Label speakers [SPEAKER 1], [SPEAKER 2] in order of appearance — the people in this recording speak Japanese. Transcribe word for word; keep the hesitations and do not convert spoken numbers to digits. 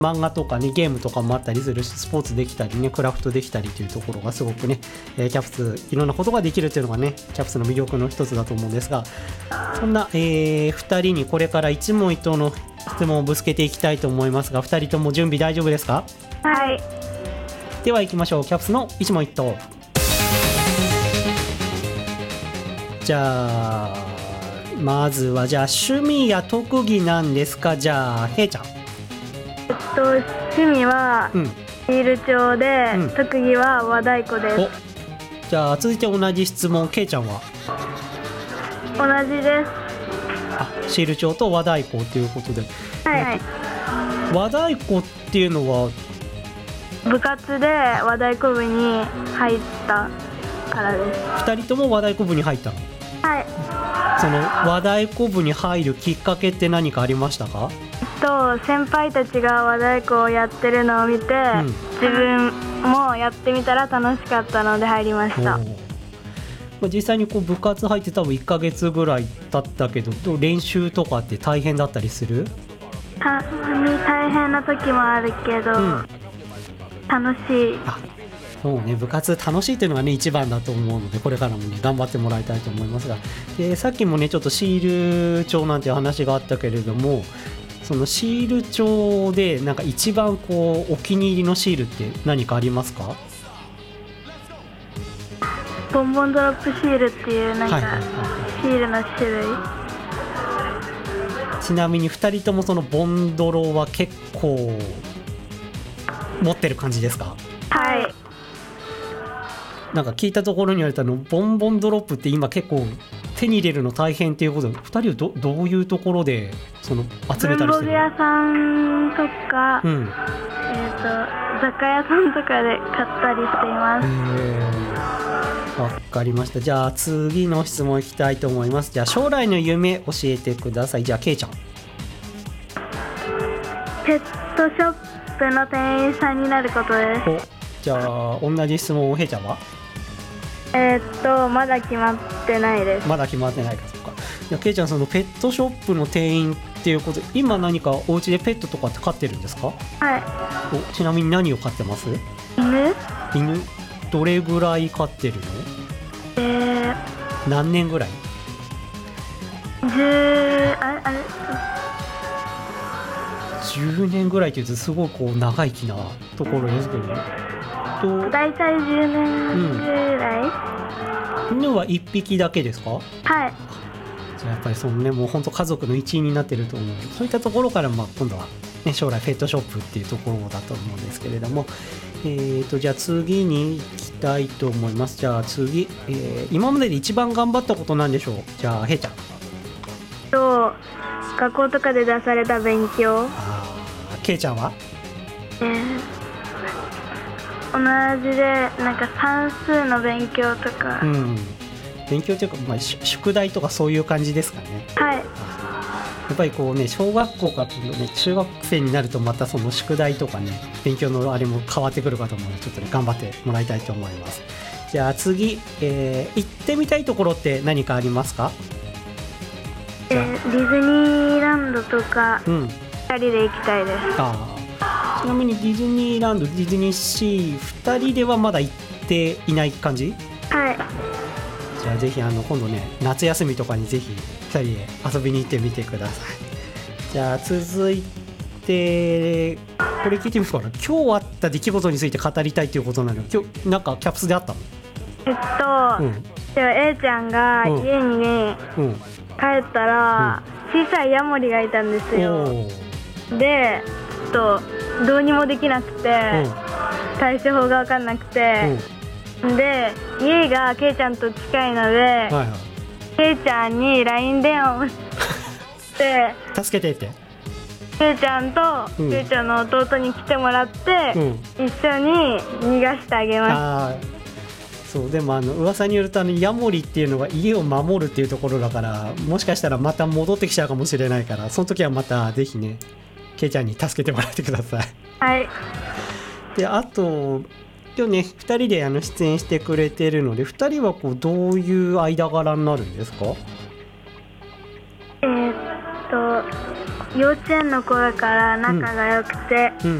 [SPEAKER 1] 漫画とかねゲームとかもあったりするし、スポーツできたりねクラフトできたりというところがすごくね、えー、キャプツいろんなことができるっていうのがねキャプツの魅力の一つだと思うんですが、そんな、えー、ふたりにこれから一問一答の質問をぶつけていきたいと思いますが、ふたりとも準備大丈夫ですか？
[SPEAKER 2] はい。
[SPEAKER 1] では行きましょう。キャプツの一問一答。じゃあまずはじゃあ趣味や特技なんですか？じゃあへいちゃん。
[SPEAKER 2] えっと趣味は
[SPEAKER 1] うん
[SPEAKER 2] シール帳で、
[SPEAKER 1] うん
[SPEAKER 2] 特技は和太鼓です。
[SPEAKER 1] おじゃあ続いて同じ質問、けいちゃんは？
[SPEAKER 2] 同じです。
[SPEAKER 1] あシール帳と和太鼓ということで、
[SPEAKER 2] はい。
[SPEAKER 1] 和太鼓っていうのは
[SPEAKER 2] 部活で和太鼓部に入ったからです。
[SPEAKER 1] ふたりとも和太鼓部に入ったの？
[SPEAKER 2] はい。
[SPEAKER 1] その和太鼓部に入るきっかけって何かありましたか？
[SPEAKER 2] と先輩たちが和太鼓をやってるのを見て、
[SPEAKER 1] ん
[SPEAKER 2] 自分もやってみたら楽しかったので入りました。
[SPEAKER 1] おーまあ実際にこう部活入って多分いっかげつぐらい経ったけど、どう練習とかって大変だったりする？
[SPEAKER 2] たまに大変な時もあるけど、
[SPEAKER 1] うん
[SPEAKER 2] 楽しい。
[SPEAKER 1] あそうね、部活楽しいというのがね一番だと思うので、これからもね頑張ってもらいたいと思いますが、でさっきもねちょっとシール帳なんていう話があったけれども、そのシール帳でなんか一番こうお気に入りのシールって何かありますか？
[SPEAKER 2] ボンボンドロップシールっていうなんか、
[SPEAKER 1] はいはいはい
[SPEAKER 2] シールの種類。
[SPEAKER 1] ちなみにふたりともそのボンドロは結構持ってる感じですか？
[SPEAKER 2] はい。
[SPEAKER 1] なんか聞いたところに言われたの、ボンボンドロップって今結構手に入れるの大変っていうことで、ふたりは ど, どういうところでその集めたりしてるの？
[SPEAKER 2] 文房具屋さんとか、
[SPEAKER 1] うん
[SPEAKER 2] えー、と雑貨屋さんとかで買ったりしています。
[SPEAKER 1] わかりました。じゃあ次の質問いきたいと思います。じゃあ将来の夢教えてください。じゃあけいちゃん。
[SPEAKER 2] ペットショップの店員さんになることです。
[SPEAKER 1] おじゃあ同じ質問をへいちゃんは？
[SPEAKER 2] えー、っとまだ決まってないです。
[SPEAKER 1] まだ決まってないか。そっか。じゃあけいちゃん、そのペットショップの店員っていうことで、今何かお家でペットとかって飼ってるんですか？
[SPEAKER 2] は
[SPEAKER 1] おちなみに何を飼ってます？
[SPEAKER 2] い。犬？
[SPEAKER 1] 犬どれぐらい飼ってるの？
[SPEAKER 2] えー、
[SPEAKER 1] 何年ぐらい？
[SPEAKER 2] じゅうあれあれ
[SPEAKER 1] じゅうねんぐらいって言うとすごいこう長生きなところですけど、と
[SPEAKER 2] だいたいじゅうねんぐらい、
[SPEAKER 1] 犬はいっぴきだけですか？
[SPEAKER 2] はい。
[SPEAKER 1] じゃあやっぱりそのねもう本当家族の一員になってると思う。そういったところからまあ今度は、ね、将来ペットショップっていうところだと思うんですけれども、えーとじゃあ次に行きたいと思います。じゃあ次、えー今までで一番頑張ったことなんでしょう？じゃあへいちゃん。
[SPEAKER 2] と学校とかで出された勉強、
[SPEAKER 1] あーけいちゃんは？
[SPEAKER 2] えー、同じでなんか算数の勉強とか、
[SPEAKER 1] うん勉強というか、まあ、し宿題とかそういう感じですかね。
[SPEAKER 2] はい。
[SPEAKER 1] やっぱりこうね小学校から、ね、中学生になるとまたその宿題とかね勉強のあれも変わってくるかと思うので、ちょっとね頑張ってもらいたいと思います。じゃあ次、えー行ってみたいところって何かありますか？
[SPEAKER 2] えー、ディズニーランドとか
[SPEAKER 1] うん
[SPEAKER 2] ふたりで行きたいです。
[SPEAKER 1] あちなみにディズニーランドディズニーシーふたりではまだ行っていない感じ？
[SPEAKER 2] はい。
[SPEAKER 1] じゃあぜひあの今度ね夏休みとかにぜひふたりで遊びに行ってみてください。じゃあ続いてこれ聞いてみますか。今日あった出来事について語りたいということなので、今日なんかキャプスであったの？
[SPEAKER 2] えっと、
[SPEAKER 1] うん
[SPEAKER 2] では A ちゃんが
[SPEAKER 1] うん
[SPEAKER 2] 家にね、
[SPEAKER 1] うん
[SPEAKER 2] 帰ったら、小さいヤモリがいたんですよ。
[SPEAKER 1] おー
[SPEAKER 2] で、ちょっとどうにもできなくて、対処法が分かんなくて、で家がケイちゃんと近いので、
[SPEAKER 1] はいはい
[SPEAKER 2] ケイちゃんに ライン 電話をして
[SPEAKER 1] 助けてって。
[SPEAKER 2] ケイちゃんと
[SPEAKER 1] うん
[SPEAKER 2] ケイちゃんの弟に来てもらって、
[SPEAKER 1] うん
[SPEAKER 2] 一緒に逃がしてあげま
[SPEAKER 1] あーそうでもあの噂によるとあのヤモリっていうのが家を守るっていうところだから、もしかしたらまた戻ってきちゃうかもしれないから、その時はまたぜひねケイちゃんに助けてもらってください。
[SPEAKER 2] す。はい。
[SPEAKER 1] であと今日ねふたりであの出演してくれてるので、ふたりはこうどういう間柄になるんですか？
[SPEAKER 2] えーっと幼稚園の頃から仲が良くて、
[SPEAKER 1] うん